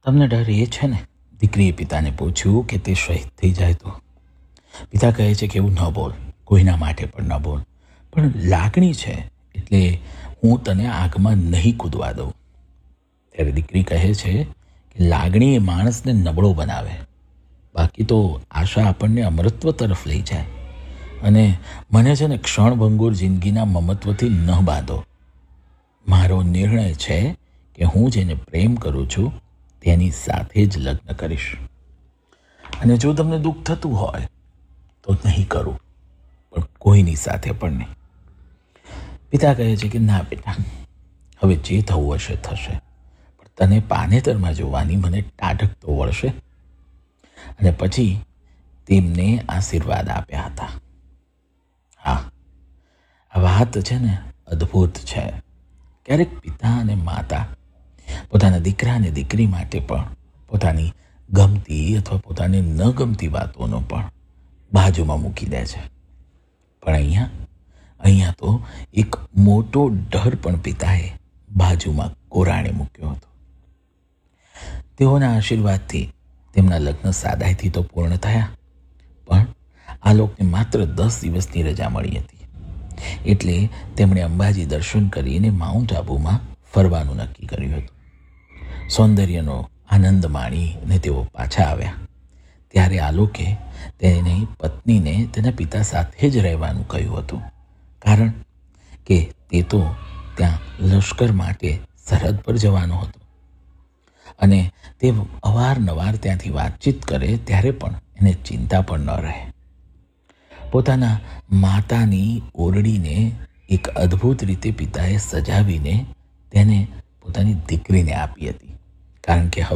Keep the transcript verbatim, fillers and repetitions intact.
તમને ડર એ છે ને? દીકરીએ પિતાને પૂછ્યું કે તે શહીદ થઈ જાય તો. પિતા કહે છે કે એવું ન બોલ, કોઈના માટે પણ ન બોલ, પણ લાગણી છે એટલે હું તને આગમાં નહીં કૂદવા દઉં. ત્યારે દીકરી કહે છે કે લાગણી એ માણસને નબળો બનાવે, બાકી તો આશા આપણને અમરત્વ તરફ લઈ જાય. અને મને છે ને ક્ષણભંગુર જિંદગીના મમત્વથી ન બાંધો. મારો નિર્ણય છે કે હું જેને પ્રેમ કરું છું તેની સાથે જ લગ્ન કરીશ. અને જો તમને દુઃખ થતું હોય તો નહીં કરું, પણ કોઈની સાથે પણ નહીં. પિતા કહે છે કે ના બેટા, હવે જે થવું હશે થશે, પણ તને પાનેતરમાં જોવાની મને ટાઢક તો વળશે. અને પછી તેમને આશીર્વાદ આપ્યા હતા. હા, આ વાત છે ને અદ્ભુત છે. ક્યારેક પિતા અને માતા પોતાના દીકરા અને દીકરી માટે પણ પોતાની ગમતી અથવા પોતાને ન ગમતી વાતોનો પણ બાજુમાં મૂકી દે છે. પણ અહીંયા અહીંયા તો એક મોટો ડર પણ પિતાએ બાજુમાં કોરાણે મૂક્યો હતો. તેઓના આશીર્વાદથી તેમના લગ્ન સાદાઈથી તો પૂર્ણ થયા, પણ આ લોકોને માત્ર દસ દિવસની રજા મળી હતી. એટલે તેમણે અંબાજી દર્શન કરીને માઉન્ટ આબુમાં ફરવાનું નક્કી કર્યું હતું. સૌંદર્યનો આનંદ માણીને તેઓ પાછા આવ્યા ત્યારે આલોકે તેની પત્નીને તેના પિતા સાથે જ રહેવાનું કહ્યું હતું, કારણ કે તે તો ત્યાં લશ્કર માટે સરહદ પર જવાનો હતો. અને તે અવારનવાર ત્યાંથી વાતચીત કરે ત્યારે પણ એને ચિંતા પણ ન રહે. પોતાના માતાની ઓરડીને એક અદ્ભુત રીતે પિતાએ સજાવીને તેને પોતાની દીકરીને આપી હતી, કારણ કે